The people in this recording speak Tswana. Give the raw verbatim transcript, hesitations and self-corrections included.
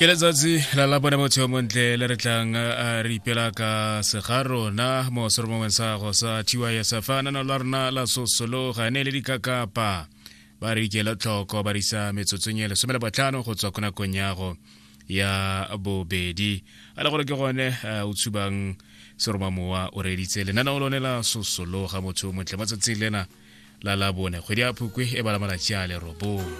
ke letsatsi la la bona motho montle le re tlang a re ipela ka segarona mo seromong sa go sa thiwa ya safana na lorna la sosolo ga ne le dikakapa ba re ikela tlhoko ba risa metsotsong le somela batlano go tswa kona konyago ya bobedi a le gore ke gone o tsubang seroma mowa o reditse le nana o lone la sosolo ga motho montle matsatsing lena la la bone kgwedi ya phukwe e bala malatsi a le robong.